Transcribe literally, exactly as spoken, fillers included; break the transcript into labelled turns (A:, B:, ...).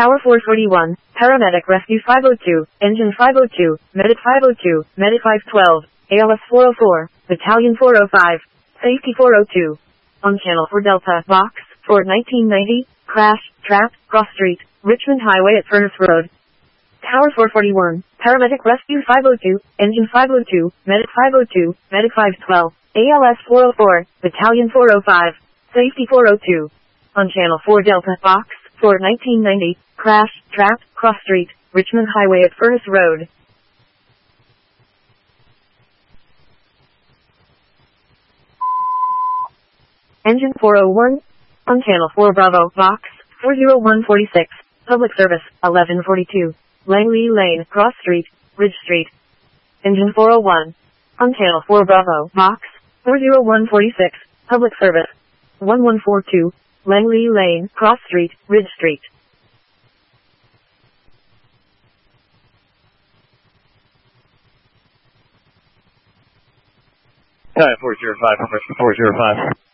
A: Tower four forty-one, Paramedic Rescue five oh two, Engine five oh two, Medic five oh two, Medic five twelve, A L S four oh four, Battalion four oh five, Safety four oh two. On Channel four Delta, Box, Ford nineteen ninety, Crash, Trap, Cross Street, Richmond Highway at Furnace Road. Tower four forty-one, Paramedic Rescue five oh two, Engine five oh two, Medic five oh two, Medic five twelve, A L S four oh four, Battalion four oh five, Safety four oh two. On Channel four Delta, Box, Ford nineteen ninety, Crash, Trap, Cross Street, Richmond Highway at Furnace Road. Engine four oh one. On Channel four Bravo, Box, four oh one forty-six, Public Service, eleven forty-two, Langley Lane, Cross Street, Ridge Street. Engine four oh one. On Channel four Bravo, Box, four oh one forty-six, Public Service, eleven forty-two, Langley Lane, Cross Street, Ridge Street.
B: Time four zero five, four zero five.